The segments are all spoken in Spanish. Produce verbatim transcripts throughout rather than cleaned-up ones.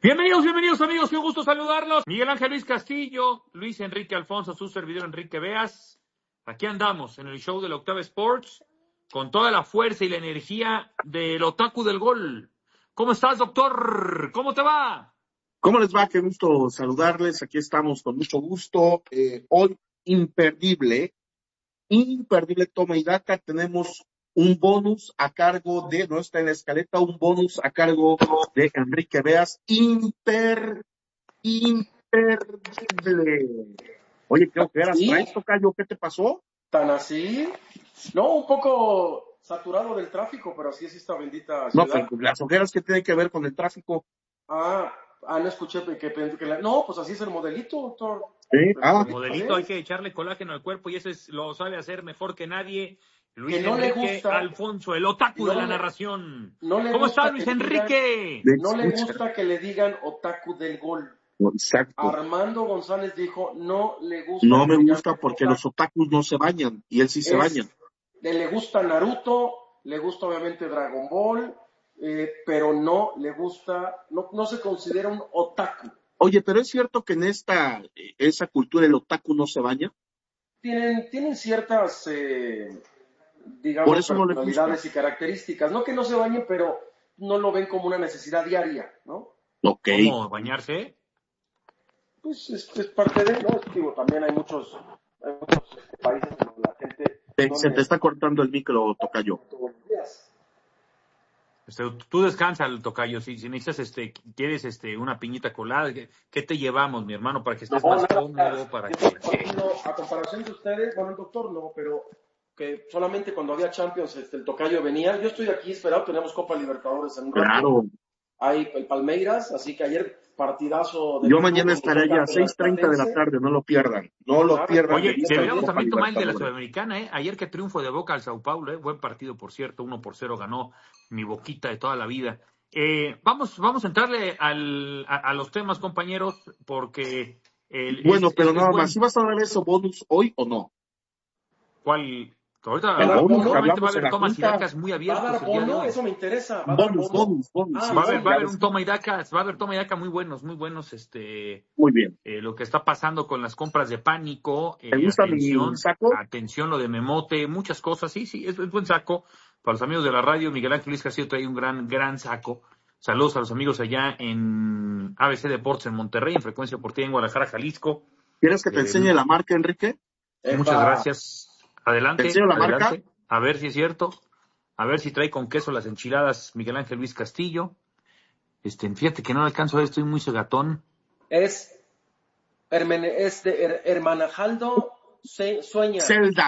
Bienvenidos, bienvenidos amigos, qué gusto saludarlos. Miguel Ángel Luis Castillo, Luis Enrique Alfonso, su servidor Enrique Beas. Aquí andamos en el show del Octava Sports con toda la fuerza y la energía del otaku del gol. ¿Cómo estás, doctor? ¿Cómo te va? ¿Cómo les va? Qué gusto saludarles. Aquí estamos con mucho gusto. Eh, hoy, imperdible, imperdible toma y daca. Tenemos un bonus a cargo de, no está en la escaleta, un bonus a cargo de Enrique Beas. Imper, imperdible. Oye, ¿qué ojeras ¿Sí? traes, tocayo? ¿Qué te pasó? ¿Tan así? No, un poco saturado del tráfico, pero así es esta bendita No, ciudad. pues las ojeras que tienen que ver con el tráfico. Ah, ah, no escuché que, que, que la... No, pues así es el modelito, doctor. Sí, El ah, El modelito hay que echarle colágeno al cuerpo y ese es, lo sabe hacer mejor que nadie. Luis Que no le Enrique gusta, Alfonso, el otaku no de la le- narración. no le ¿Cómo está gusta Luis que le digan- Enrique? de No le escucha. gusta que le digan otaku del gol. Exacto. Armando González dijo, no le gusta No que me le gusta llamen porque otaku. los otakus no se bañan y él sí se Es- baña. Le gusta Naruto, le gusta obviamente Dragon Ball, eh, pero no le gusta, no, no se considera un otaku. Oye, pero es cierto que en esta, eh, esa cultura el otaku no se baña. Tienen, tienen ciertas, eh, Por digamos, eso no le gusta. personalidades y características. No que no se bañen, pero no lo ven como una necesidad diaria, ¿no? Ok. ¿Cómo bañarse? Pues es, es parte de, ¿no? Digo, también hay muchos, hay muchos este, países en donde la gente Te- no se te está cortando el micro, tocayo. todos los días. Este, tú descansa, el tocayo. Si, si necesitas, este, quieres, este, una piñita colada, ¿qué, qué te llevamos, mi hermano, para que estés No, más nada, cómodo, para yo que... por partido, a comparación de ustedes, bueno, el doctor no, pero que solamente cuando había Champions este, el tocayo venía. Yo estoy aquí esperado, tenemos Copa Libertadores en un rato. Claro. Hay el Palmeiras, así que ayer partidazo de Yo Perú mañana contra estaré allá a Capo seis treinta de la Platense. tarde, no lo pierdan. No lo Claro. pierdan. Oye, de vista deberíamos Copa también tomar el de la Libertadores. Sudamericana, ¿eh? Ayer que triunfo de Boca al Sao Paulo, ¿eh? Buen partido, por cierto, uno por cero ganó mi Boquita de toda la vida. Eh, vamos, vamos a entrarle al, a, a los temas, compañeros, porque... El, Bueno, es, pero es, nada es buen, más, ¿sí vas a dar eso bonus hoy o no? ¿Cuál? Ahorita, El ¿Va a dar bonus que bono? seguramente va a hablamos en haber la tomas y junta. dacas muy ¿Va a abiertos dar el día de bono? hoy. Eso me interesa. ¿Va a dar Bonus, bono? bonus, bonus. Ah, Sí, Va a haber, sí, bono. va a ya haber ves. un toma y dacas, va a haber toma y daca muy buenos, muy buenos, este, Muy bien. eh, lo que está pasando con las compras de pánico, ¿Te eh, gusta mi atención, saco? atención lo de Memote, muchas cosas, sí, sí, es, es buen saco. Para los amigos de la radio, Miguel Ángel Luis Castillo trae un gran, gran saco. Saludos a los amigos allá en A B C Deportes en Monterrey, en Frecuencia Deportiva en Guadalajara, Jalisco. ¿Quieres que te Eh, enseñe la marca, Enrique? muchas Epa. gracias. ¿Te Adelante, enseño la marca? adelante. A ver si es cierto. A ver si trae con queso las enchiladas Miguel Ángel Luis Castillo. Este, fíjate que no alcanzo a ver, estoy muy cegatón. Es, Hermene- es de Her- Hermanajaldo Se- Sueña. Zelda.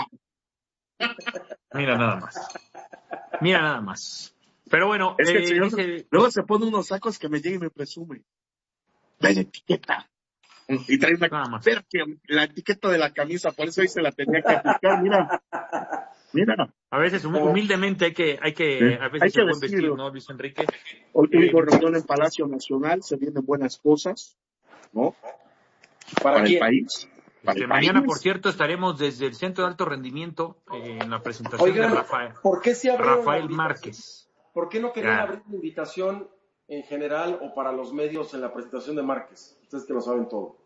Mira nada más. Mira nada más. Pero bueno, Es que el eh, señor dice... luego se pone unos sacos que me llega y me presume. Ve la etiqueta. Y trae una Nada más. espera que la etiqueta de la camisa, por eso hoy se la tenía que aplicar. Mira, mira. A veces hum- humildemente hay que, hay que, ¿Eh? a veces Hay que ser buen vestir, decirlo. ¿no, Luis Enrique? Hoy Eh, tuvimos reunión en Palacio Nacional, se vienen buenas cosas, ¿no? ¿Para Para el quién? país. Para este, el mañana, país. por cierto, estaremos desde el Centro de Alto Rendimiento eh, en la presentación Oigan, de Rafael, ¿por qué se abrieron la Rafael invitación? Márquez. ¿Por qué no querían Ya. abrir la invitación en general o para los medios en la presentación de Márquez? Ustedes que lo saben todo.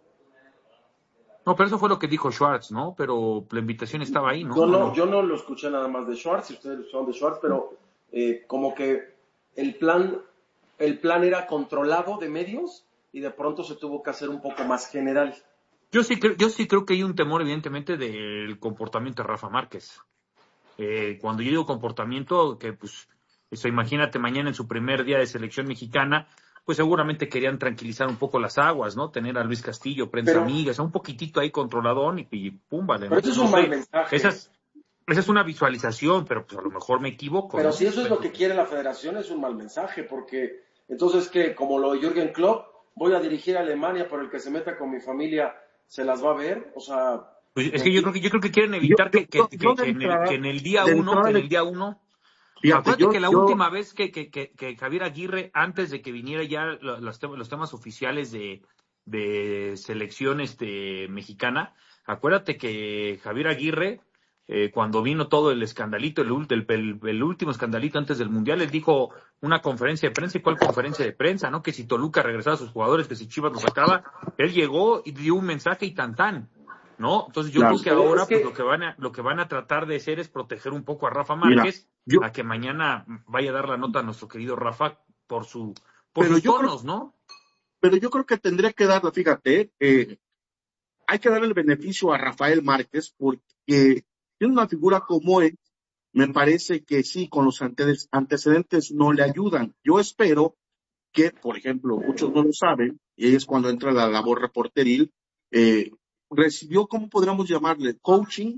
No, pero eso fue lo que dijo Schwartz, ¿no? Pero la invitación estaba ahí, ¿no? Yo ¿O no, no? yo no lo escuché nada más de Schwartz, si ustedes son de Schwartz, pero eh, como que el plan, el plan era controlado de medios y de pronto se tuvo que hacer un poco más general. Yo sí, creo, yo sí creo que hay un temor, evidentemente, del comportamiento de Rafa Márquez. Eh, cuando yo digo comportamiento, que pues, eso, imagínate mañana en su primer día de selección mexicana, pues seguramente querían tranquilizar un poco las aguas, ¿no? Tener a Luis Castillo, prensa Pero- amiga, o sea, un poquitito ahí controladón y, y pum, vale. Pero eso es No un sé, mal mensaje. Esa es, esa es una visualización, pero pues a lo mejor me equivoco, Pero ¿no? si eso es lo que quiere la federación, es un mal mensaje, porque entonces que como lo de Jürgen Klopp, voy a dirigir a Alemania, pero el que se meta con mi familia se las va a ver, o sea... Pues es que yo creo que yo creo que quieren evitar Yo- que, yo- que, yo que, de que en el, entrada- que en el día de uno, entrada que en le- el día uno, Fíjate, acuérdate yo, que la yo- última vez que, que, que, que Javier Aguirre, antes de que viniera ya lo- los, temas, los temas oficiales de, de selección este, mexicana, acuérdate que Javier Aguirre eh, cuando vino todo el escandalito, el, el, el, el último escandalito antes del Mundial, él dijo una conferencia de prensa. ¿Y cuál conferencia de prensa? ¿No? Que si Toluca regresaba a sus jugadores, que si Chivas los sacaba, él llegó y dio un mensaje y tan tan, ¿no? Entonces yo Claro. creo que ahora Es que- pues lo que van a lo que van a tratar de hacer es proteger un poco a Rafa Mira, Márquez, yo- a que mañana vaya a dar la nota a nuestro querido Rafa por su por Pero sus yo creo- tonos, ¿no? Pero yo creo que tendría que darle, fíjate, eh, hay que darle el beneficio a Rafael Márquez porque tiene una figura como él. Me parece que sí, con los ante- antecedentes no le ayudan. Yo espero que, por ejemplo, muchos no lo saben, y ahí es cuando entra la labor reporteril, eh, recibió, ¿cómo podríamos llamarle? Coaching,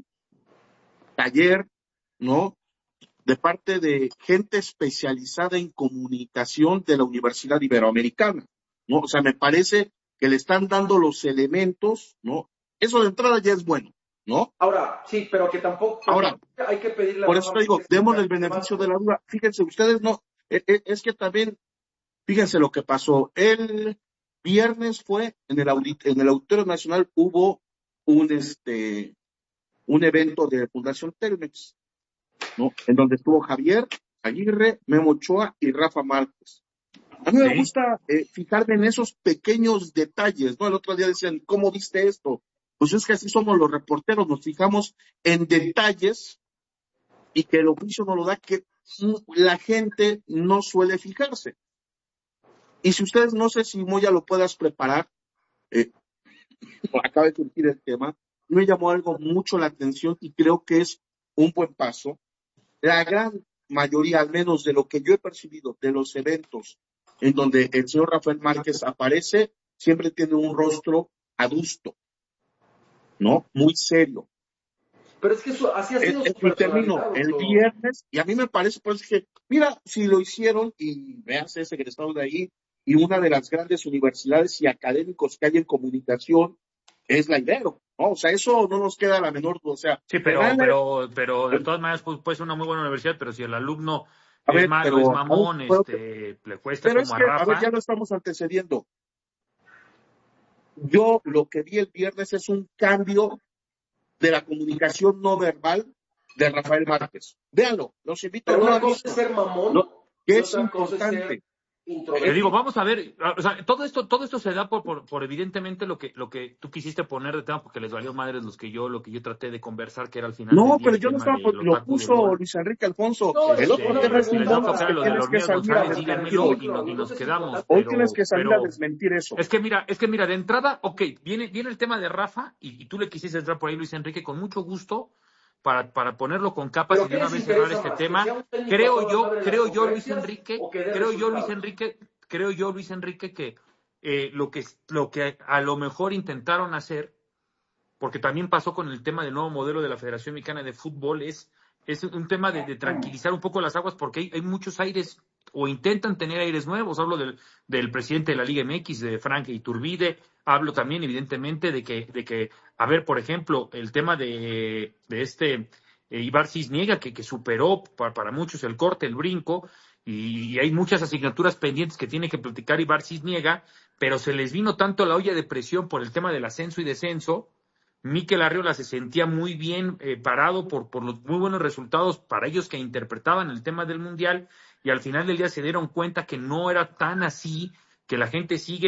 taller, ¿no? De parte de gente especializada en comunicación de la Universidad Iberoamericana, ¿no? O sea, me parece que le están dando los elementos, ¿no? Eso de entrada ya es bueno, ¿no? Ahora, sí, pero que tampoco pero Ahora, hay que pedirle a por Rafa eso te digo, Márquez que démosle sea el beneficio de básico. la duda. Fíjense, ustedes no, eh, eh, es que también, fíjense lo que pasó. El viernes fue en el audit, en el Auditorio Nacional hubo un este un evento de Fundación Telmex, ¿no? En donde estuvo Javier Aguirre, Memo Ochoa y Rafa Márquez. A mí me Sí. gusta eh, fijarme en esos pequeños detalles, ¿no? El otro día decían, ¿cómo viste esto? Pues es que así somos los reporteros, nos fijamos en detalles y que el oficio nos lo da que la gente no suele fijarse. Y si ustedes, no sé si Moya lo puedas preparar, eh, acaba de surgir el tema, me llamó algo mucho la atención y creo que es un buen paso. La gran mayoría, al menos de lo que yo he percibido de los eventos en donde el señor Rafael Márquez aparece, siempre tiene un rostro adusto, ¿no? Muy serio. Pero es que eso, así ha Es, sido es, su y termino personalidad. el Ocho. viernes, y a mí me parece, por eso que, mira, si lo hicieron, y veas ese egresado de ahí, y una de las grandes universidades y académicos que hay en comunicación es la Ibero, ¿no? O sea, eso no nos queda la menor duda. O sea, Sí, te pero, dan la- pero, pero de todas maneras pues, puede ser una muy buena universidad, pero si el alumno a es ver, malo, es pero, mamón, pero, este, le cuesta pero es como a que, a ver, Rafa. ya lo estamos antecediendo. Yo lo que vi el viernes es un cambio de la comunicación no verbal de Rafael Márquez. Véanlo, los invito, Pero no lo una han cosa visto, es ser mamón ¿no? y Que es otra cosa es ser importante. Te introvertido. digo, vamos a ver, o sea, todo esto, todo esto se da por, por, por evidentemente lo que, lo que tú quisiste poner de tema, porque les valió madres los que yo, lo que yo traté de conversar, que era al final No, del día pero el yo no tema estaba, del lo otaku del puso gol. Luis Enrique Alfonso. No, El yo, otro yo no tema es Este, un les voy a bonus tocar que lo de tienes que Hormigas salir a González, desmentir díganmelo hoy. y, no- y nos Entonces, quedamos. Hoy Pero, tienes que salir a pero desmentir eso. es que mira, es que mira, de entrada, ok, viene, viene el tema de Rafa, y, y tú le quisiste entrar por ahí, Luis Enrique, con mucho gusto, para, para ponerlo con capas ¿Pero y de qué una les vez cerrar interesa este más? ¿Que tema. sea un técnico a Creo toda yo, madre en las creo yo, Luis conferencias Enrique, o que dé creo yo, Luis resultados? Enrique, creo yo, Luis Enrique, que eh, lo que lo que a lo mejor intentaron hacer, porque también pasó con el tema del nuevo modelo de la Federación Mexicana de Fútbol, es, es un tema de, de tranquilizar un poco las aguas, porque hay, hay muchos aires, o intentan tener aires nuevos. Hablo del, del presidente de la Liga M X, de Frank Iturbide. Hablo también, evidentemente, de que, de que a ver, por ejemplo, el tema de, de este eh, Ibar Cisniega, que, que superó para, para muchos el corte, el brinco, y, y hay muchas asignaturas pendientes que tiene que platicar Ibar Cisniega, pero se les vino tanto la olla de presión por el tema del ascenso y descenso. Mikel Arriola se sentía muy bien eh, parado por, por los muy buenos resultados para ellos que interpretaban el tema del Mundial, y al final del día se dieron cuenta que no era tan así, que la gente sigue